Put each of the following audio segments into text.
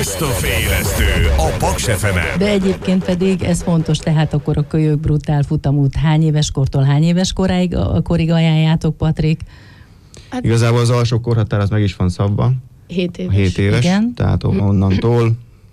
Fogyasztófejlesztő a Paks FM-en. De egyébként pedig ez fontos, tehát akkor a Kölyök Brutál futamút hány éves kortól hány éves korig ajánljátok, Patrik? Hát, igazából az alsó korhatár az meg is van szabva. 7 éves. 7 éves, igen. Tehát onnantól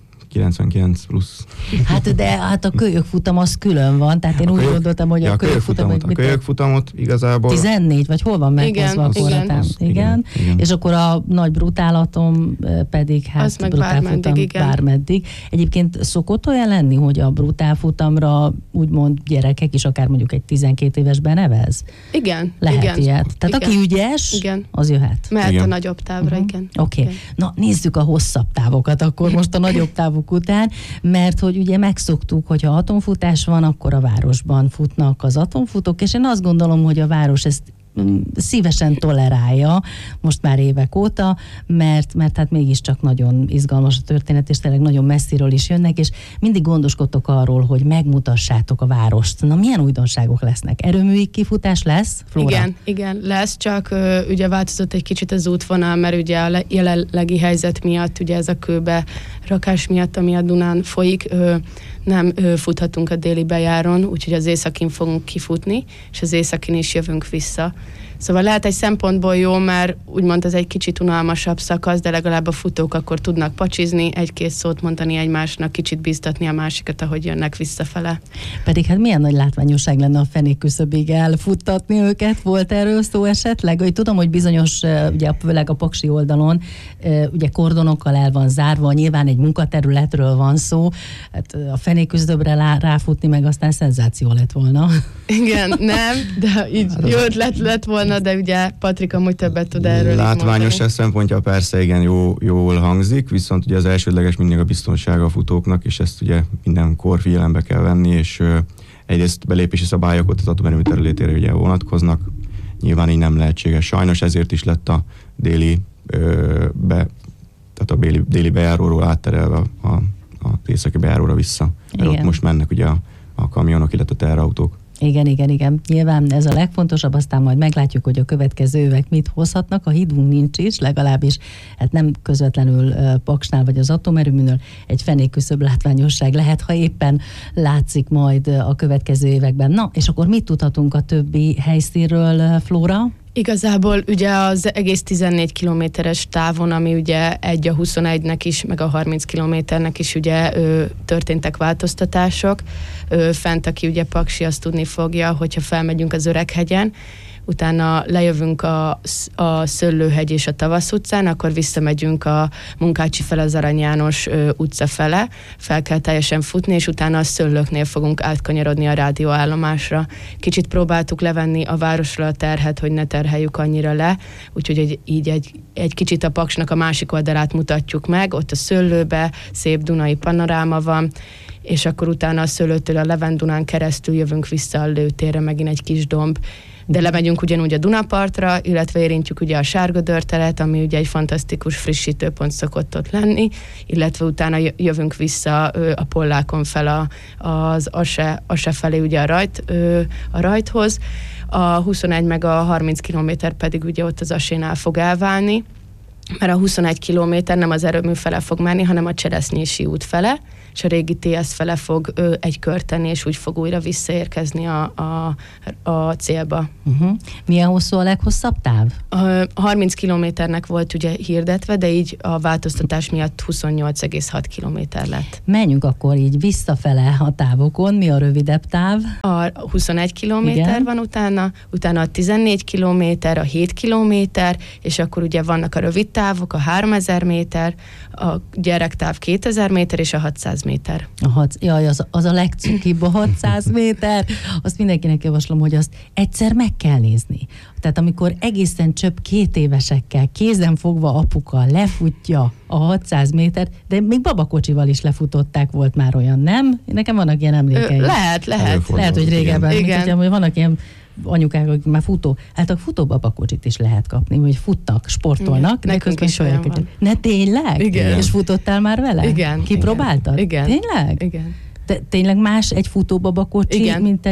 99 plusz. Hát de a kölyökfutam az külön van, tehát én úgy gondoltam, hogy a kölyökfutamot igazából 14, vagy hol van meghozva a korhatár? Igen. És akkor a nagy brutálatom pedig az meg bármeddig. Egyébként szokott olyan lenni, hogy a brutálfutamra úgymond gyerekek is akár mondjuk egy 12 éves benevez? Igen. Lehet igen. ilyet. Tehát igen. aki ügyes, igen. az jöhet. Mehet a nagyobb távra, igen. Oké. Na nézzük a hosszabb távokat, akkor most a nagyobb távok után, mert hogy ugye megszoktuk, hogyha atomfutás van, akkor a városban futnak az atomfutók, és én azt gondolom, hogy a város ezt szívesen tolerálja most már évek óta, mert hát mégiscsak nagyon izgalmas a történet, és tényleg nagyon messziről is jönnek, és mindig gondoskodtok arról, hogy megmutassátok a várost. Na, milyen újdonságok lesznek? Erőműi kifutás lesz, Flóra? Igen, lesz, csak ugye változott egy kicsit az útvonal, mert ugye a jelenlegi helyzet miatt, ugye ez a kőbe rakás miatt, ami a Dunán folyik, nem futhatunk a déli bejáron, úgyhogy az északin fogunk kifutni, és az északin is jövünk vissza. Szóval lehet egy szempontból jó, mert úgymond ez egy kicsit unalmasabb szakasz, de legalább a futók akkor tudnak pacsizni, egy-két szót mondani egymásnak, kicsit bíztatni a másikat, ahogy jönnek visszafele. Pedig hát milyen nagy látványosság lenne a fenék küszöbig elfuttatni őket, volt erről szó esetleg? Hogy tudom, hogy bizonyos, ugye főleg a paksi oldalon, ugye kordonokkal el van zárva, nyilván egy munkaterületről van szó, hát a fenék küszöbre ráfutni meg aztán szenzáció lett volna. Igen, nem, de így jó ötlet lett volna, de ugye Patrik amúgy többet tud erről. Látványos szempontja persze igen jól hangzik, viszont ugye az elsődleges mindig a biztonsága a futóknak, és ezt ugye mindenkor figyelembe kell venni, és egyrészt belépési szabályok ott az atomerőmű területére ugye vonatkoznak, nyilván így nem lehetséges. Sajnos ezért is lett a déli déli bejáróról átterelve a északi bejáróra vissza. Mert ott most mennek ugye a kamionok, illetve a teherautók. Igen. Nyilván ez a legfontosabb, aztán majd meglátjuk, hogy a következő évek mit hozhatnak. A hídunk nincs is, legalábbis hát nem közvetlenül Paksnál vagy az atomerőműnél egy fenékküszöbb látványosság lehet, ha éppen látszik majd a következő években. Na, és akkor mit tudhatunk a többi helyszínről, Flóra? Igazából ugye az egész 14 kilométeres távon, ami ugye a 21-nek is, meg a 30 kilométernek is ugye történtek változtatások. Fent, aki ugye paksi, azt tudni fogja, hogyha felmegyünk az Öreghegyen, utána lejövünk a Szöllőhegy és a Tavasz utcán, akkor visszamegyünk a Munkácsi fel az Arany János utca fele, fel kell teljesen futni, és utána a Szöllőknél fogunk átkanyarodni a rádióállomásra. Kicsit próbáltuk levenni a városról a terhet, hogy ne terheljük annyira le, úgyhogy így egy kicsit a Paksnak a másik oldalát mutatjuk meg, ott a Szöllőbe szép dunai panoráma van, és akkor utána a Szöllőtől a Levendunán keresztül jövünk vissza a lőtérre, megint egy kis domb, de lemegyünk ugyanúgy a Dunapartra, illetve érintjük ugye a Sárgadörtelet, ami ugye egy fantasztikus frissítőpont szokott ott lenni, illetve utána jövünk vissza a Pollákon fel az Ase felé ugye a Rajthoz. A 21 meg a 30 kilométer pedig ugye ott az Asénál fog elválni, mert a 21 kilométer nem az erőmű fele fog menni, hanem a Cseresznyési út fele, és a régi TS fele fog egy kört tenni, és úgy fog újra visszaérkezni a célba. Milyen hosszú a leghosszabb táv? A 30 kilométernek volt ugye hirdetve, de így a változtatás miatt 28,6 kilométer lett. Menjünk akkor így visszafele a távokon. Mi a rövidebb táv? A 21 kilométer van utána a 14 kilométer, a 7 kilométer, és akkor ugye vannak a rövid távok, a 3000 méter, a gyerektáv 2000 méter és a 600 méter. Az a legcukibb a 600 méter. Azt mindenkinek javaslom, hogy azt egyszer meg kell nézni. Tehát amikor egészen csöpp 2 évesekkel kézen fogva apuka lefutja a 600 métert, de még babakocsival is lefutották, volt már olyan, nem? Nekem vannak ilyen emlékeim. Lehet, hogy régebben. Igen. Mint, vannak ilyen anyukák, akik már futó babakocsit is lehet kapni, hogy futnak, sportolnak, de közben solyák. Ne tényleg? Igen. És futottál már vele? Igen. Kipróbáltad? Igen. Tényleg? Igen. De tényleg más egy futó babakocsi, mint egy...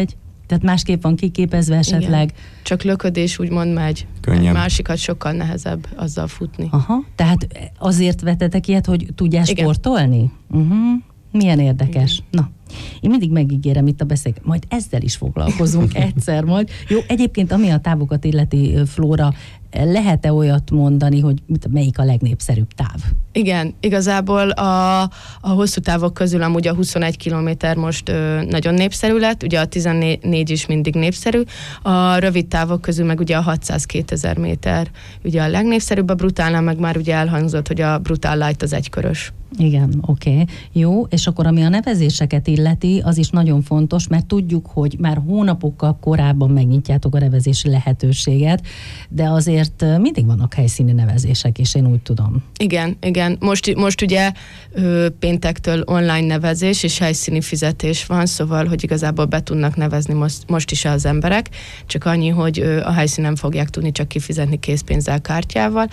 Tehát másképp van kiképezve esetleg. Igen. Csak löködés úgymond megy. Könnyebb. Másikat sokkal nehezebb azzal futni. Aha, tehát azért vetetek ilyet, hogy tudjál sportolni? Milyen érdekes. Igen. Na, én mindig megígérem itt a beszélgetést, majd ezzel is foglalkozunk egyszer majd. Jó, egyébként ami a távokat illeti, Flóra, lehet-e olyat mondani, hogy melyik a legnépszerűbb táv? Igen, igazából a hosszú távok közül amúgy a 21 kilométer most nagyon népszerű lett, ugye a 14 is mindig népszerű, a rövid távok közül meg ugye a 600-2000 méter ugye a legnépszerűbb, a brutálnál meg már ugye elhangzott, hogy a brutál light az egykörös. Igen, oké. Jó, és akkor ami a nevezéseket illeti, az is nagyon fontos, mert tudjuk, hogy már hónapokkal korábban megnyitjátok a nevezési lehetőséget, de azért mindig vannak helyszíni nevezések, és én úgy tudom. Igen. Most ugye péntektől online nevezés és helyszíni fizetés van, szóval, hogy igazából be tudnak nevezni most is az emberek, csak annyi, hogy a helyszínen fogják tudni csak kifizetni készpénzzel, kártyával.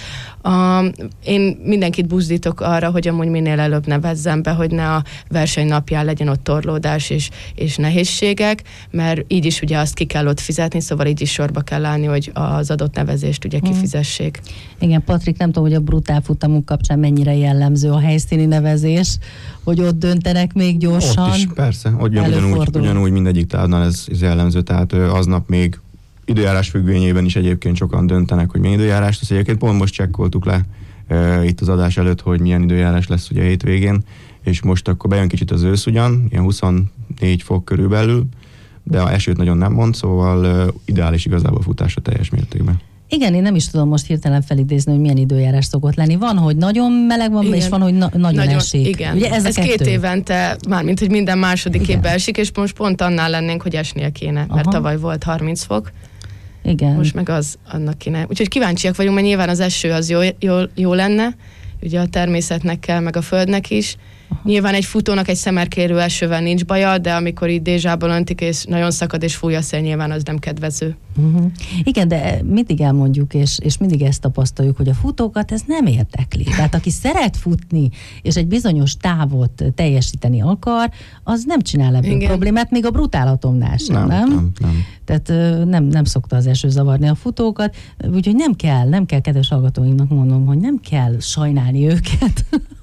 Én mindenkit buzdítok arra, hogy amúgy minél előbb nevezzem be, hogy ne a verseny napján legyen ott torlódás és nehézségek, mert így is ugye azt ki kell ott fizetni, szóval így is sorba kell állni, hogy az adott nevezést ugye kifizessék. Igen, Patrik, nem tudom, hogy a brutál futamunk kapcsán mennyire jellemző a helyszíni nevezés, hogy ott döntenek még gyorsan. Ott is, persze, ugyanúgy mindegyik távnál ez jellemző, tehát aznap még időjárás függvényében is egyébként sokan döntenek, hogy milyen időjárást lesz. Egyébként pont most csekkoltuk le itt az adás előtt, hogy milyen időjárás lesz ugye a hétvégén, és most akkor bejön kicsit az ősz ugyan, ilyen 24 fok körülbelül, de a esőt nagyon nem mond, szóval ideális igazából a futásra teljes mértékben. Igen, én nem is tudom most hirtelen felidézni, hogy milyen időjárás szokott lenni. Van, hogy nagyon meleg van, igen. És van, hogy nagyon esik. Igen. Ugye ez 2 évente, mármint, hogy minden második évben esik, és most pont annál lennénk, hogy esnie kéne, mert tavaly volt 30 fok. Igen. Most meg annak kéne. Úgyhogy kíváncsiak vagyunk, mert nyilván az eső az jó lenne, ugye a természetnek kell, meg a földnek is. Aha. Nyilván egy futónak egy szemerkérő esővel nincs baja, de amikor így dézsából öntik, és nagyon szakad és fúj a szél, nyilván az nem kedvező. Igen, de mindig elmondjuk, és mindig ezt tapasztaljuk, hogy a futókat ez nem érdekli. Tehát aki szeret futni, és egy bizonyos távot teljesíteni akar, az nem csinál ebből problémát, még a brutálatomnál sem, nem? Tehát nem szokta az eső zavarni a futókat, úgyhogy nem kell, kedves hallgatóinknak mondom, hogy nem kell sajnálni őket,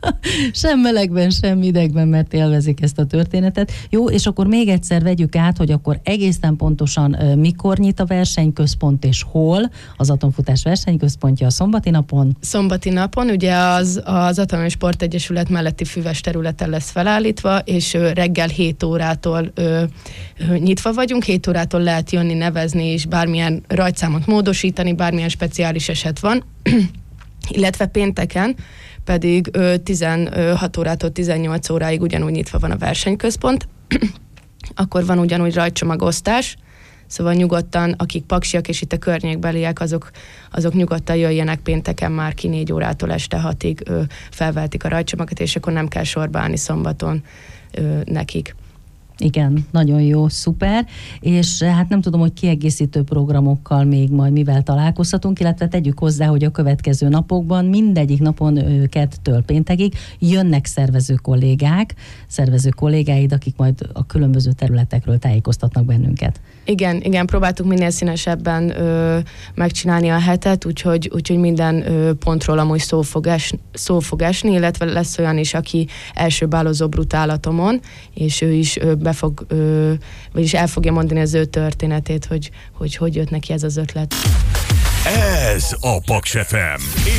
sem melegben, sem idegben, mert élvezik ezt a történetet. Jó, és akkor még egyszer vegyük át, hogy akkor egészen pontosan mikor nyit a versenyközpont, és hol az Atomfutás versenyközpontja a szombati napon? Szombati napon, ugye az Atomi Sportegyesület melletti füves területen lesz felállítva, és reggel 7 órától nyitva vagyunk, 7 órától lehet jönni, nevezni, és bármilyen rajtszámot módosítani, bármilyen speciális eset van, illetve pénteken pedig 16 órától 18 óráig ugyanúgy nyitva van a versenyközpont. Akkor van ugyanúgy rajtcsomagosztás, szóval nyugodtan, akik paksiak és itt a környékbeliek, azok nyugodtan jöjjenek pénteken már ki 4 órától este 6-ig felvehetik a rajtcsomagot, és akkor nem kell sorba állni szombaton nekik. Igen, nagyon jó, szuper, és hát nem tudom, hogy kiegészítő programokkal még majd mivel találkozhatunk, illetve tegyük hozzá, hogy a következő napokban mindegyik napon kedtől péntekig jönnek szervező kollégáid, akik majd a különböző területekről tájékoztatnak bennünket. Igen, próbáltuk minél színesebben megcsinálni a hetet, úgyhogy minden pontról amúgy szó fog esni, illetve lesz olyan is, aki első bálozó brutálatomon, és ő is vagyis el fogja mondani az ő történetét, hogy jött neki ez az ötlet. Ez a Paks FM.